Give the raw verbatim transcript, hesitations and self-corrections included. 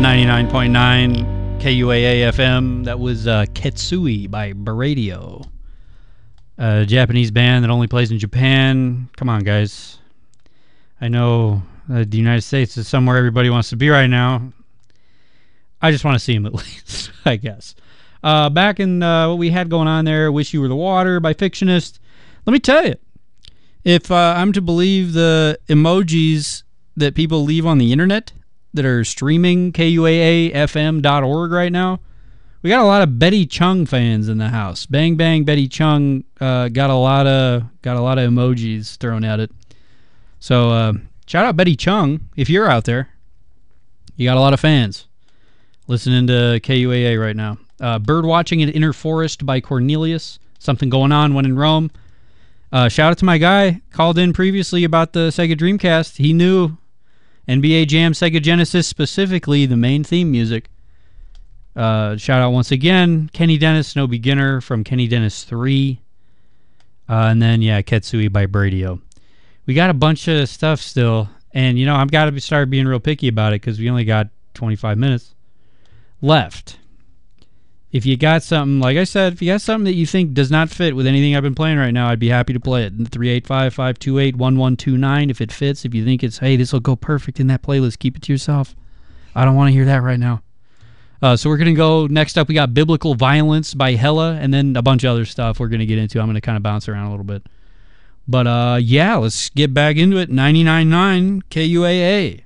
ninety-nine point nine K U A A F M. That was uh, Ketsui by Baradio, a Japanese band that only plays in Japan. Come on, guys. I know uh, the United States is somewhere everybody wants to be right now. I just want to see them at least, I guess. Uh, back in uh, what we had going on there, Wish You Were the Water by Fictionist. Let me tell you, if uh, I'm to believe the emojis that people leave on the internet that are streaming K U A A F M dot org right now, we got a lot of Betty Chung fans in the house. Bang Bang Betty Chung uh, got a lot of got a lot of emojis thrown at it. So uh, shout out Betty Chung if you're out there. You got a lot of fans listening to K U A A right now. Uh, Bird Watching in Inner Forest by Cornelius. Something going on when in Rome. Uh, shout out to my guy, called in previously about the Sega Dreamcast. He knew N B A Jam Sega Genesis, specifically the main theme music. Uh, shout out once again, Kenny Dennis, No Beginner from Kenny Dennis three. Uh, and then, yeah, Ketsui by Bradio. We got a bunch of stuff still. And, you know, I've got to start being real picky about it because we only got twenty-five minutes left. If you got something, like I said, if you got something that you think does not fit with anything I've been playing right now, I'd be happy to play it. three eight five, five two eight, one one two nine if it fits. If you think it's, hey, this will go perfect in that playlist, keep it to yourself. I don't want to hear that right now. Uh, so we're going to go, next up we got Biblical Violence by Hella, and then a bunch of other stuff we're going to get into. I'm going to kind of bounce around a little bit. But uh, yeah, let's get back into it. ninety-nine point nine K U A A.